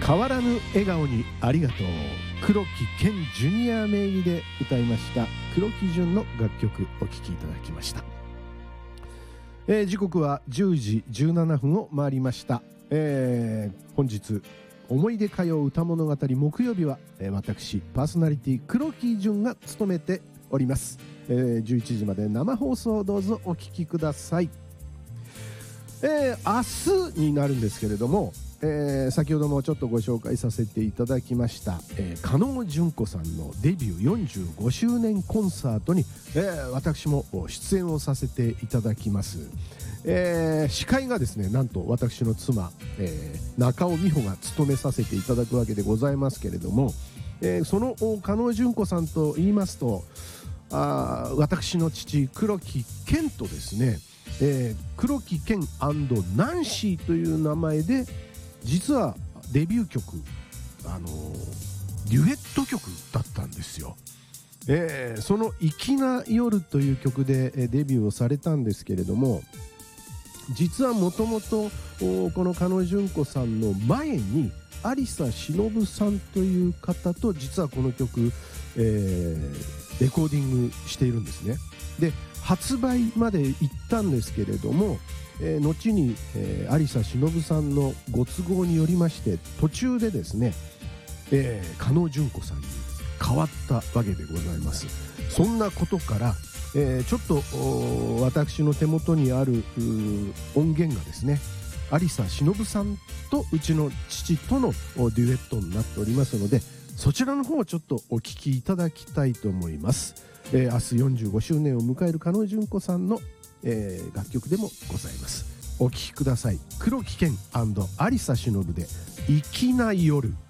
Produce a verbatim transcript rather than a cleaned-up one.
変わらぬ笑顔にありがとう、黒木健ジュニア名義で歌いました黒木純の楽曲お聴きいただきました。えー、時刻はじゅうじじゅうななふんを回りました。えー、本日思い出歌謡歌物語木曜日は、えー、私パーソナリティ黒木純が務めております。えー、じゅういちじまで生放送どうぞお聴きください。えー、明日になるんですけれども、えー、先ほどもちょっとご紹介させていただきました、えー、加納純子さんのデビューよんじゅうごしゅうねんコンサートに、えー、私も出演をさせていただきます。えー、司会がですね、なんと私の妻、えー、中尾美穂が務めさせていただくわけでございますけれども、えー、その加納純子さんと言いますと、あ私の父黒木健とですね、えー、黒木健&ナンシーという名前で実はデビュー曲、あのー、デュエット曲だったんですよ。えー、その「粋な夜」という曲でデビューをされたんですけれども、実はもともとこの加納純子さんの前に有沙忍さんという方と実はこの曲、えー、レコーディングしているんですね。で発売まで行ったんですけれども、えー、後に、えー、有沙忍さんのご都合によりまして途中でですね、えー、加納純子さんに変わったわけでございます。そんなことから、えー、ちょっと私の手元にある音源がですね、有沙忍さんとうちの父とのデュエットになっておりますので、そちらの方をちょっとお聴きいただきたいと思います。えー、明日よんじゅうごしゅうねんを迎える加納純子さんの、えー、楽曲でもございます。お聴きください。黒木健&有沙忍で「粋な夜」。